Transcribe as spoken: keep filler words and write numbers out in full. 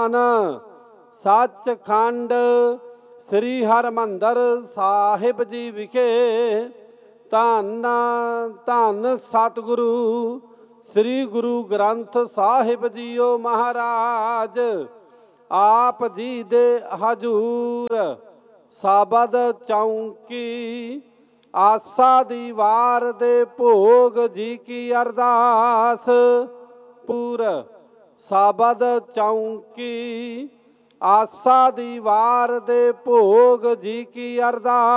ਸਥਾਨ ਸੱਚਖੰਡ ਸ੍ਰੀ ਹਰਿਮੰਦਰ ਸਾਹਿਬ ਜੀ ਵਿਖੇ ਧੰਨ ਧੰਨ ਸਤਿਗੁਰੂ ਸ੍ਰੀ ਗੁਰੂ ਗ੍ਰੰਥ ਸਾਹਿਬ ਜੀਓ ਮਹਾਰਾਜ ਆਪ ਜੀ ਦੇ ਹਜੂਰ ਸਾਬਦ ਚੌਂਕੀ ਆਸਾ ਦੀ ਵਾਰ ਦੇ ਭੋਗ ਜੀ ਕੀ ਅਰਦਾਸ ਪੂਰ ਸਾਬਦ ਚੌਂਕੀ ਆਸਾ ਦੀ ਵਾਰ ਦੇ ਭੋਗ ਜੀ ਕੀ ਅਰਦਾਸ।